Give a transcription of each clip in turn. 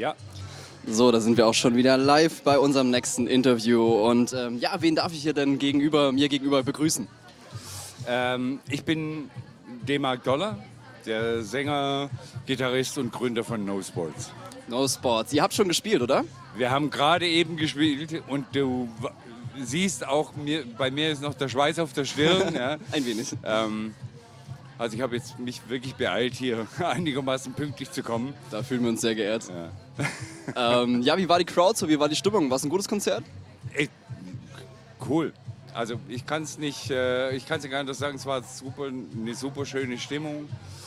Ja. So, da sind wir auch schon wieder live bei unserem nächsten Interview. Und wen darf ich hier denn mir gegenüber begrüßen? Ich bin D-Mark Dollar, der Sänger, Gitarrist und Gründer von No Sports. No Sports. Ihr habt schon gespielt, oder? Wir haben gerade eben gespielt und du siehst auch, bei mir ist noch der Schweiß auf der Stirn. Ja. Ein wenig. Also ich habe jetzt mich wirklich beeilt, hier einigermaßen pünktlich zu kommen. Da fühlen wir uns sehr geehrt. Ja. Wie war die Crowd so? Wie war die Stimmung? War es ein gutes Konzert? Echt cool. Also ich kann es gar nicht anders sagen, es war eine super schöne Stimmung.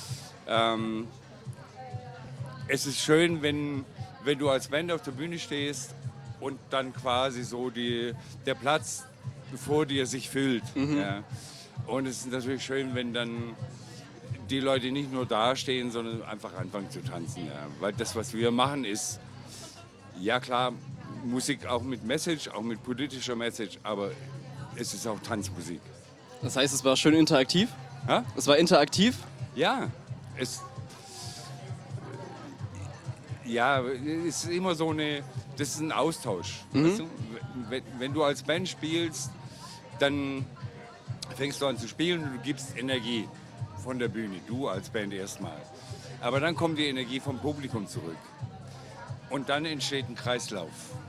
Es ist schön, wenn du als Band auf der Bühne stehst und dann quasi so der Platz vor dir sich füllt. Mhm. Ja. Und es ist natürlich schön, wenn dann die Leute nicht nur da stehen, sondern einfach anfangen zu tanzen. Ja. Weil das, was wir machen, ist, ja klar, Musik auch mit Message, auch mit politischer Message, aber es ist auch Tanzmusik. Das heißt, es war schön interaktiv? Ja? Es war interaktiv? Ja, es ist immer so das ist ein Austausch. Weißt du? Wenn du als Band spielst, dann fängst du an zu spielen und du gibst Energie von der Bühne, du als Band erstmal. Aber dann kommt die Energie vom Publikum zurück. Und dann entsteht ein Kreislauf.